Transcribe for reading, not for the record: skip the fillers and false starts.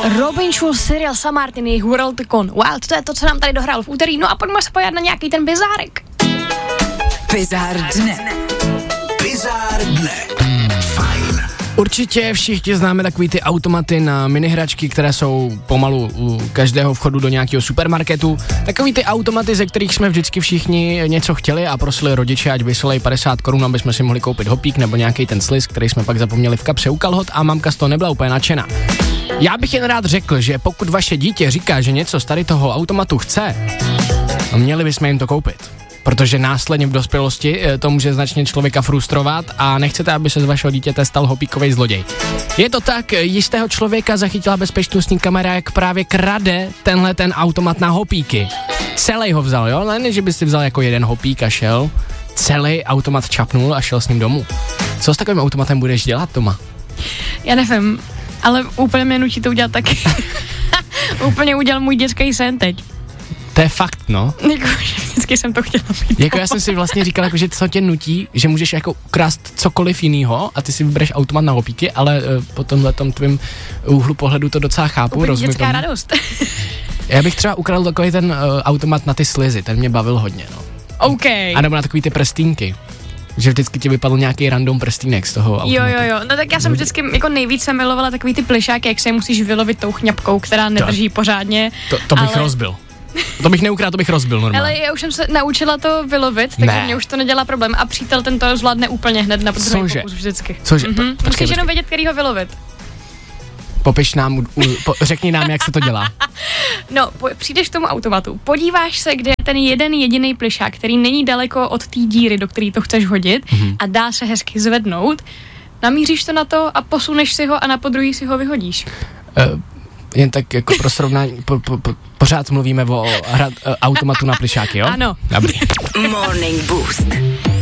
Robin Schulz, Cyril Samartin, jejich Worldcon. Wow, to je to, co nám tady dohrál v úterý. No a pojďme se pojat na nějaký ten bizárek. Bizár dne. Bizár dne. Fajn. Určitě všichni známe takový ty automaty na minihračky, které jsou pomalu u každého vchodu do nějakého supermarketu. Takový ty automaty, ze kterých jsme vždycky všichni něco chtěli a prosili rodiče, ať vysolej 50 korun, aby jsme si mohli koupit hopík nebo nějaký ten sliz, který jsme pak zapomněli v kapse u kalhot a mamka z toho nebyla úplně nadšená. Já bych jen rád řekl, že pokud vaše dítě říká, že něco z tady toho automatu chce, měli bychom jim to koupit. Protože následně v dospělosti to může značně člověka frustrovat a nechcete, aby se z vašeho dítěte stal hopíkovej zloděj. Je to tak, jistého člověka zachytila bezpečnostní kamera, jak právě krade tenhle ten automat na hopíky. Celý ho vzal, jo? Ne, že by si vzal jako jeden hopík a šel. Celý automat čapnul a šel s ním domů. Co s takovým automatem budeš dělat, Toma? Já nevím, ale úplně mě nutí to udělat taky. Úplně udělal můj dětský sen teď. To je fakt, no. Jako, vždycky jsem to chtěla mít. Jako já jsem si vlastně říkal, jako, že co tě nutí, že můžeš jako ukrást cokoliv jinýho a ty si vybereš automat na hopíky, ale po tomhletom tvým úhlu pohledu to docela chápu. Úplně dětská radost. Já bych třeba ukradl takový ten automat na ty slizy, ten mě bavil hodně, no. OK. A nebo na takový ty prstínky. Že vždycky ti vypadl nějaký random prstínek z toho automatu. Jo. No tak já jsem vždycky jako nejvíce milovala takový ty plišáky, jak se je musíš vylovit tou chňapkou, která nedrží pořádně. To bych rozbil. To bych neukrál, to bych rozbil normálně. Ale já už jsem se naučila to vylovit, takže mě už to nedělá problém. A přítel ten to zvládne úplně hned na druhý pokus vždycky. Cože? Musíš jenom vědět, kterýho vylovit. Popiš nám, řekni nám, jak se to dělá. No, přijdeš k tomu automatu, podíváš se, kde je ten jeden jediný plišák, který není daleko od té díry, do které to chceš hodit a dá se hezky zvednout, namíříš to na to a posuneš si ho a na podruhý si ho vyhodíš. Jen tak jako pro srovnání, pořád mluvíme o automatu na plišáky, jo? Ano. Dobrý. Morning Boost.